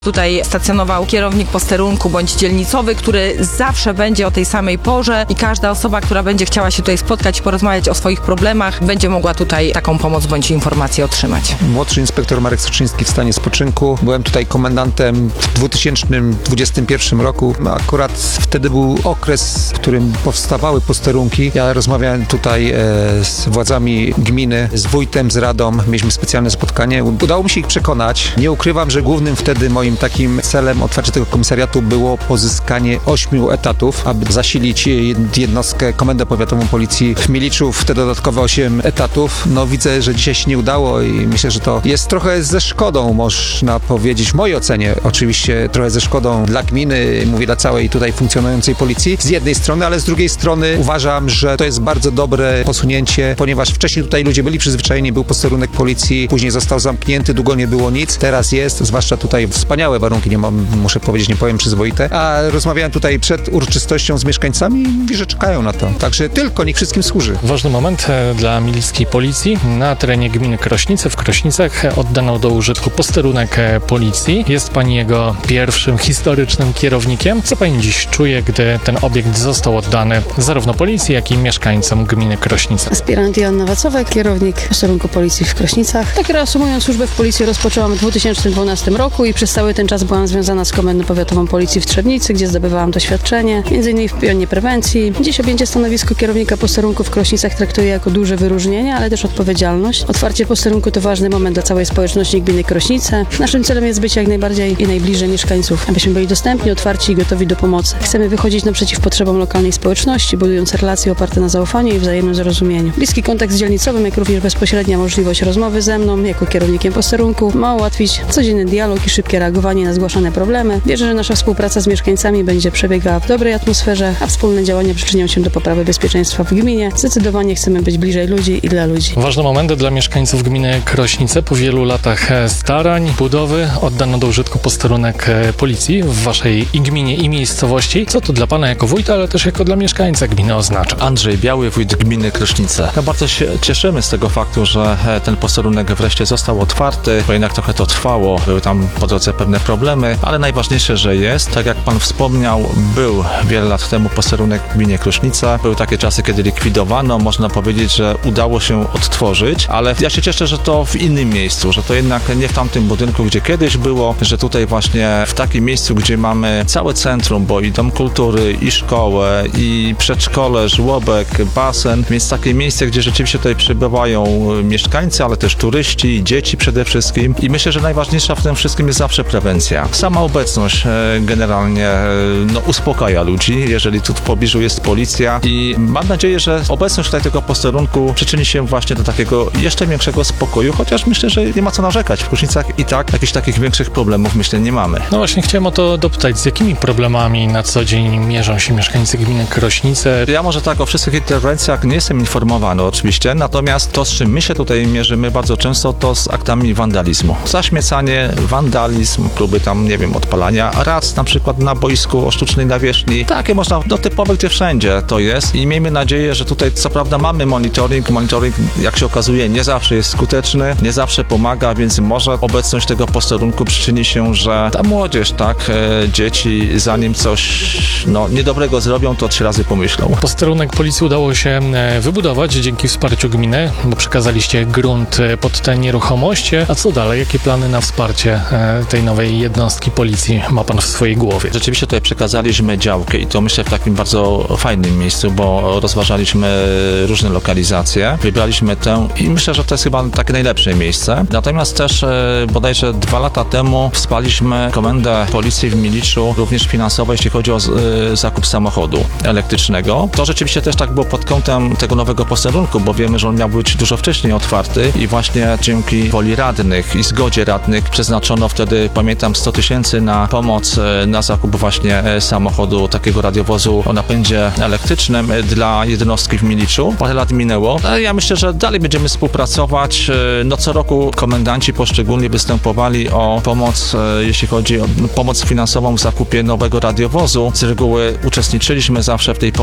Tutaj stacjonował kierownik posterunku bądź dzielnicowy, który zawsze będzie o tej samej porze i każda osoba, która będzie chciała się tutaj spotkać i porozmawiać o swoich problemach, będzie mogła tutaj taką pomoc bądź informację otrzymać. Młodszy inspektor Marek Soczyński w stanie spoczynku. Byłem tutaj komendantem w 2021 roku. Akurat wtedy był okres, w którym powstawały posterunki. Ja rozmawiałem tutaj z władzami gminy, z wójtem, z radą. Mieliśmy specjalne spotkanie. Udało mi się ich przekonać. Nie ukrywam, że głównym wtedy moim takim celem otwarcia tego komisariatu było pozyskanie 8 etatów, aby zasilić jednostkę, Komendę Powiatową Policji w Miliczu w te dodatkowe 8 etatów. No widzę, że dzisiaj się nie udało i myślę, że to jest trochę ze szkodą, można powiedzieć, w mojej ocenie, oczywiście trochę ze szkodą dla gminy, mówię dla całej tutaj funkcjonującej policji z jednej strony, ale z drugiej strony uważam, że to jest bardzo dobre posunięcie, ponieważ wcześniej tutaj ludzie byli przyzwyczajeni, był posterunek policji, później został zamknięty, długo nie było nic, teraz jest, zwłaszcza tutaj wspaniałe warunki, muszę powiedzieć, nie powiem przyzwoite, a rozmawiałem tutaj przed uroczystością z mieszkańcami i mówi, że czekają na to. Także tylko, niech wszystkim służy. Ważny moment dla milickiej policji. Na terenie gminy Krośnice w Krośnicach oddano do użytku posterunek policji. Jest pani jego pierwszym historycznym kierownikiem. Co pani dziś czuje, gdy ten obiekt został oddany zarówno policji, jak i mieszkańcom gminy Krośnice? Aspirant Joanna Wacowek, kierownik posterunku policji w Krośnicach. Tak reasumując, służbę w policji rozpoczęłam w 2012 roku i przez cały ten czas byłam związana z Komendą Powiatową Policji w Trzebnicy, gdzie zdobywałam doświadczenie, m.in. w pionie prewencji. Dziś objęcie stanowisko kierownika posterunku w Krośnicach traktuję jako duże wyróżnienie, ale też odpowiedzialność. Otwarcie posterunku to ważny moment dla całej społeczności gminy Krośnice. Naszym celem jest być jak najbardziej i najbliżej mieszkańców, abyśmy byli dostępni, otwarci i gotowi do pomocy. Chcemy wychodzić naprzeciw potrzebom lokalnej społeczności, budując relacje oparte na zaufaniu i wzajemnym zrozumieniu. Bliski kontakt z dzielnicowym, jak również bezpośrednia możliwość rozmowy ze mną, jako kierownikiem posterunku, ma ułatwić codzienny dialog i szybkie reagowanie na zgłaszane problemy. Wierzę, że nasza współpraca z mieszkańcami będzie przebiegała w dobrej atmosferze, a wspólne działania przyczynią się do poprawy bezpieczeństwa w gminie. Zdecydowanie chcemy być bliżej ludzi i dla ludzi. Ważny moment dla mieszkańców gminy Krośnice. Po wielu latach starań, budowy oddano do użytku posterunek policji w waszej i gminie i miejscowości. Co to dla pana jako wójta, ale też jako dla mieszkańca gminy oznacza? Andrzej Biały, wójt gminy Krośnice. No bardzo się cieszymy z tego faktu, że ten posterunek wreszcie został otwarty, bo jednak trochę to trwało. Były tam po drodze pewne problemy, ale najważniejsze, że jest. Tak jak pan wspomniał, był wiele lat temu posterunek w gminie Krośnica. Były takie czasy, kiedy likwidowano. Można powiedzieć, że udało się odtworzyć, ale ja się cieszę, że to w innym miejscu, że to jednak nie w tamtym budynku, gdzie kiedyś było, że tutaj właśnie w takim miejscu, gdzie mamy całe centrum, bo i dom kultury, i szkołę, i przedszkole, żłobek, basen, więc takie miejsce, gdzie rzeczywiście tutaj przybywają mieszkańcy, ale też turyści, dzieci przede wszystkim. I myślę, że najważniejsza w tym wszystkim jest zawsze prewencja. Sama obecność generalnie uspokaja ludzi, jeżeli tu w pobliżu jest policja i mam nadzieję, że obecność tutaj tego posterunku przyczyni się właśnie do takiego jeszcze większego spokoju, chociaż myślę, że nie ma co narzekać. W Krośnicach i tak jakichś takich większych problemów myślę nie mamy. No właśnie chciałem o to dopytać, z jakimi problemami na co dzień mierzą się mieszkańcy gminy Krośnice? Ja może tak o wszystkich interwencjach nie jestem informowany oczywiście, natomiast to, z czym my się tutaj mierzymy bardzo często, to z aktami wandalizmu. Zaśmiecanie, wandalizm, próby tam, nie wiem, odpalania raz na przykład na boisku o sztucznej nawierzchni. Takie można, typowe gdzie wszędzie to jest i miejmy nadzieję, że tutaj co prawda mamy monitoring, jak się okazuje nie zawsze jest skuteczny, nie zawsze pomaga, więc może obecność tego posterunku przyczyni się, że ta młodzież, dzieci zanim coś niedobrego zrobią, to 3 razy pomyślą. Posterunek policji udało się wybudować dzięki wsparciu gminy, bo przekazaliście grunt pod tę nieruchomość. A co dalej? Jakie plany na wsparcie tej nowej jednostki policji ma pan w swojej głowie? Rzeczywiście tutaj przekazaliśmy działkę i to myślę w takim bardzo fajnym miejscu, bo rozważaliśmy różne lokalizacje, wybraliśmy tę i myślę, że to jest chyba takie najlepsze miejsce. Natomiast też bodajże 2 lata temu wsparliśmy Komendę Policji w Miliczu również finansowo, jeśli chodzi o zakup samochodu elektrycznego. To rzeczywiście też tak było pod kątem tego nowego posterunku, bo wiemy, że on miał być dużo wcześniej otwarty i właśnie dzięki woli radnych i zgodzie radnych przeznaczono wtedy, pamiętam, 100 000 na pomoc na zakup właśnie samochodu, takiego radiowozu o napędzie elektrycznym dla jednostki w Miliczu. Parę lat minęło. Ja myślę, że dalej będziemy współpracować. Co roku komendanci poszczególnie występowali o pomoc, jeśli chodzi o pomoc finansową w zakupie nowego radiowozu. Z reguły uczestniczyliśmy zawsze w tej